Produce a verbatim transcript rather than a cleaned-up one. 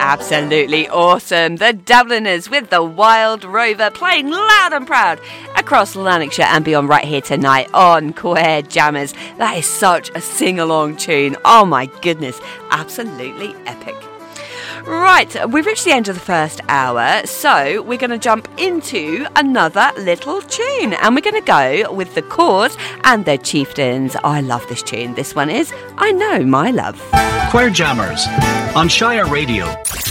Absolutely awesome. The Dubliners with the Wild Rover playing loud and proud across Lanarkshire and beyond right here tonight on Queer Jammers. That is such a sing-along tune. Oh my goodness, absolutely epic. Right, we've reached the end of the first hour, so we're going to jump into another little tune, and we're going to go with The Corrs and their Chieftains. I love this tune. This one is I Know My Love. Queer Jammers on Shire Radio.